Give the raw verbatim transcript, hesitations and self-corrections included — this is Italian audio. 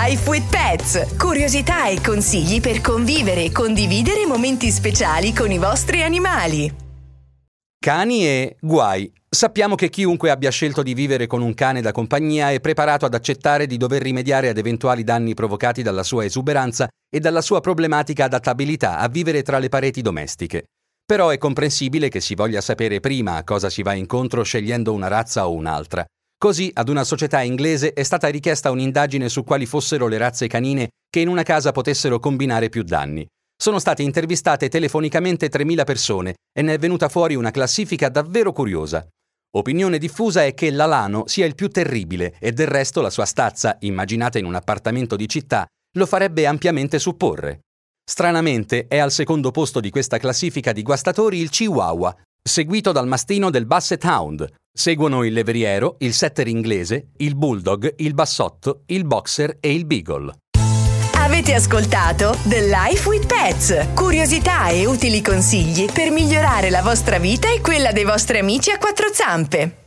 Life with Pets. Curiosità e consigli per convivere e condividere momenti speciali con i vostri animali. Cani e guai. Sappiamo che chiunque abbia scelto di vivere con un cane da compagnia è preparato ad accettare di dover rimediare ad eventuali danni provocati dalla sua esuberanza e dalla sua problematica adattabilità a vivere tra le pareti domestiche. Però è comprensibile che si voglia sapere prima a cosa si va incontro scegliendo una razza o un'altra. Così, ad una società inglese è stata richiesta un'indagine su quali fossero le razze canine che in una casa potessero combinare più danni. Sono state intervistate telefonicamente tremila persone e ne è venuta fuori una classifica davvero curiosa. Opinione diffusa è che l'alano sia il più terribile e del resto la sua stazza, immaginata in un appartamento di città, lo farebbe ampiamente supporre. Stranamente è al secondo posto di questa classifica di guastatori il Chihuahua, seguito dal mastino del Basset Hound. Seguono il levriero, il setter inglese, il bulldog, il bassotto, il boxer e il beagle. Avete ascoltato The Life with Pets. Curiosità e utili consigli per migliorare la vostra vita e quella dei vostri amici a quattro zampe.